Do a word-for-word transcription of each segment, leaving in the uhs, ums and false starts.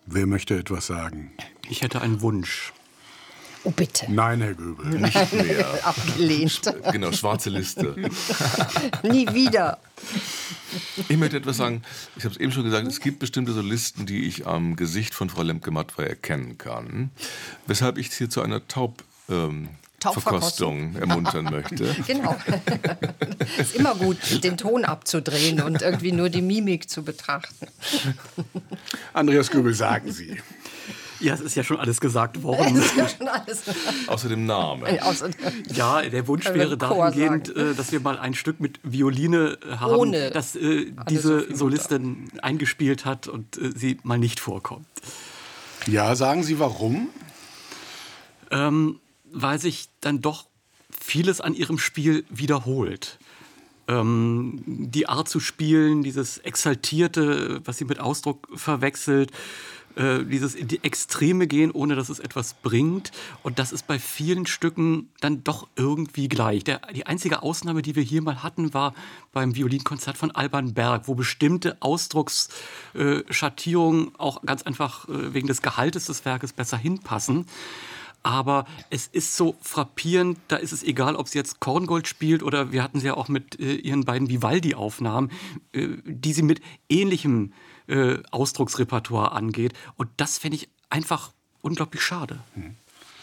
Wer möchte etwas sagen? Ich hätte einen Wunsch. Oh, bitte. Nein, Herr Göbel. Nicht mehr. Abgelehnt. Genau, schwarze Liste. Nie wieder. Ich möchte etwas sagen. Ich habe es eben schon gesagt, es gibt bestimmte so Listen, die ich am Gesicht von Frau Lemke-Matwei erkennen kann. Weshalb ich hier zu einer Taub... Ähm, Verkostung ermuntern möchte. Genau. Es ist immer gut, den Ton abzudrehen und irgendwie nur die Mimik zu betrachten. Andreas Göbel, sagen Sie. Ja, es ist ja schon alles gesagt worden. Das ist ja schon alles. Außer dem Namen. Außer- Ja, der Wunsch Können wir wäre im Chor dahingehend, sagen. äh, dass wir mal ein Stück mit Violine äh, haben, Ohne das äh, Anne-Sophie diese Mutter. Solistin eingespielt hat und äh, sie mal nicht vorkommt. Ja, sagen Sie warum? Ähm, weil sich dann doch vieles an ihrem Spiel wiederholt. Ähm, die Art zu spielen, dieses Exaltierte, was sie mit Ausdruck verwechselt, äh, dieses in die Extreme gehen, ohne dass es etwas bringt. Und das ist bei vielen Stücken dann doch irgendwie gleich. Der, die einzige Ausnahme, die wir hier mal hatten, war beim Violinkonzert von Alban Berg, wo bestimmte Ausdrucksschattierungen auch ganz einfach äh, wegen des Gehaltes des Werkes besser hinpassen. Aber es ist so frappierend, da ist es egal, ob sie jetzt Korngold spielt oder wir hatten sie ja auch mit äh, ihren beiden Vivaldi-Aufnahmen, äh, die sie mit ähnlichem äh, Ausdrucksrepertoire angeht. Und das fände ich einfach unglaublich schade. Hm.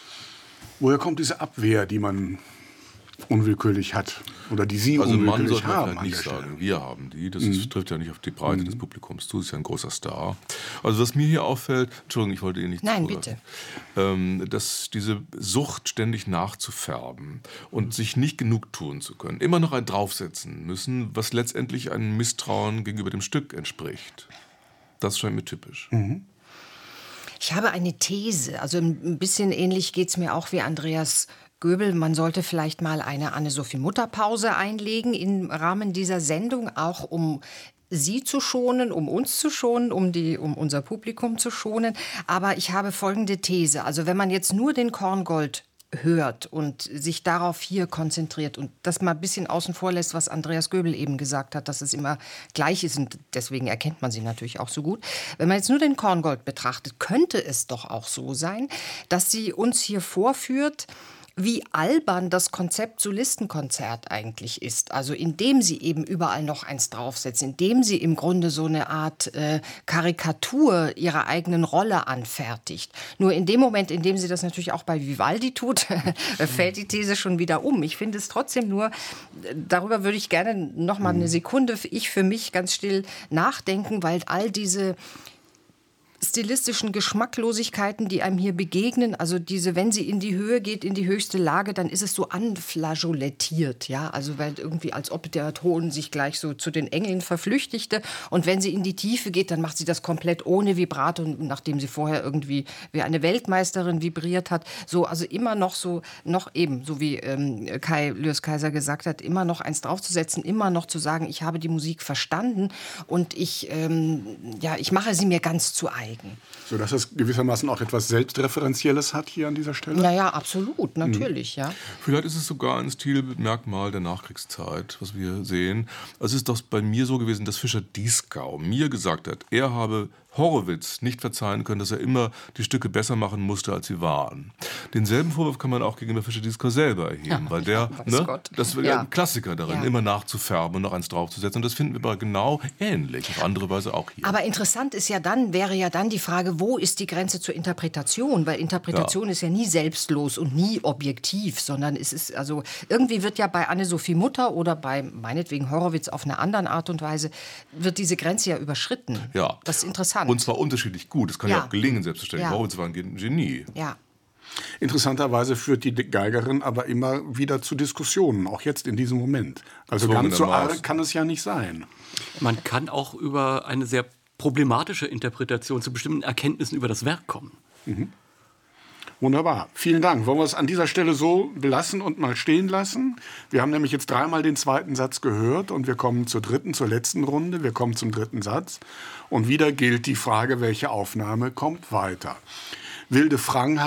Woher kommt diese Abwehr, die man unwillkürlich hat? Oder die Sie Also Mann unwillkürlich sollte man haben? vielleicht an nicht der Stelle? sagen, wir haben die. Das Mhm. ist, trifft ja nicht auf die Breite Mhm. des Publikums zu, ist ja ein großer Star. Also was mir hier auffällt, Entschuldigung, ich wollte Ihnen nicht Nein, zugreifen, bitte. ähm, dass diese Sucht ständig nachzufärben und sich nicht genug tun zu können, immer noch ein draufsetzen müssen, was letztendlich einem Misstrauen gegenüber dem Stück entspricht. Das scheint mir typisch. Mhm. Ich habe eine These. Also ein bisschen ähnlich geht es mir auch wie Andreas Göbel. Man sollte vielleicht mal eine Anne-Sophie-Mutter-Pause einlegen im Rahmen dieser Sendung, auch um Sie zu schonen, um uns zu schonen, um, die, um unser Publikum zu schonen. Aber ich habe folgende These. Also wenn man jetzt nur den Korngold hört und sich darauf hier konzentriert und das mal ein bisschen außen vor lässt, was Andreas Göbel eben gesagt hat, dass es immer gleich ist und deswegen erkennt man sie natürlich auch so gut. Wenn man jetzt nur den Korngold betrachtet, könnte es doch auch so sein, dass sie uns hier vorführt, wie albern das Konzept Solistenkonzert eigentlich ist. Also indem sie eben überall noch eins draufsetzen, indem sie im Grunde so eine Art äh, Karikatur ihrer eigenen Rolle anfertigt. Nur in dem Moment, in dem sie das natürlich auch bei Vivaldi tut, fällt die These schon wieder um. Ich finde es trotzdem nur, darüber würde ich gerne noch mal eine Sekunde, ich für mich ganz still nachdenken, weil all diese stilistischen Geschmacklosigkeiten, die einem hier begegnen, also diese, wenn sie in die Höhe geht, in die höchste Lage, dann ist es so anflageolettiert, ja, also weil irgendwie, als ob der Ton sich gleich so zu den Engeln verflüchtigte und wenn sie in die Tiefe geht, dann macht sie das komplett ohne Vibrato, nachdem sie vorher irgendwie wie eine Weltmeisterin vibriert hat, so, also immer noch so, noch eben, so wie ähm, Kai Lürs-Kaiser gesagt hat, immer noch eins draufzusetzen, immer noch zu sagen, ich habe die Musik verstanden und ich, ähm, ja, ich mache sie mir ganz zu eigen. So dass es gewissermaßen auch etwas Selbstreferenzielles hat hier an dieser Stelle? Naja, absolut, natürlich, mhm. ja. Vielleicht ist es sogar ein Stilmerkmal der Nachkriegszeit, was wir sehen. Es ist doch bei mir so gewesen, dass Fischer Dieskau mir gesagt hat, er habe Horowitz nicht verzeihen können, dass er immer die Stücke besser machen musste, als sie waren. Denselben Vorwurf kann man auch gegenüber Fischer Dieskau selber erheben, ja, weil der, ja, ne, das war ja ein Klassiker darin, ja. immer nachzufärben und noch eins draufzusetzen. Und das finden wir aber genau ähnlich, auf andere Weise auch hier. Aber interessant ist ja dann, wäre ja dann die Frage, wo ist die Grenze zur Interpretation? Weil Interpretation ja. ist ja nie selbstlos und nie objektiv, sondern es ist, also irgendwie wird ja bei Anne-Sophie Mutter oder bei meinetwegen Horowitz auf eine andere Art und Weise, wird diese Grenze ja überschritten. Ja. Das ist interessant. Und zwar unterschiedlich gut. Das kann ja, ja auch gelingen, selbstverständlich. Ja. Horowitz war ein Genie. Ja. Interessanterweise führt die Geigerin aber immer wieder zu Diskussionen, auch jetzt in diesem Moment. Also ganz so arg kann es ja nicht sein. Man kann auch über eine sehr problematische Interpretation zu bestimmten Erkenntnissen über das Werk kommen. Mhm. Wunderbar. Vielen Dank. Wollen wir es an dieser Stelle so belassen und mal stehen lassen? Wir haben nämlich jetzt dreimal den zweiten Satz gehört und wir kommen zur dritten, zur letzten Runde. Wir kommen zum dritten Satz. Und wieder gilt die Frage, welche Aufnahme kommt weiter. Wilde Frank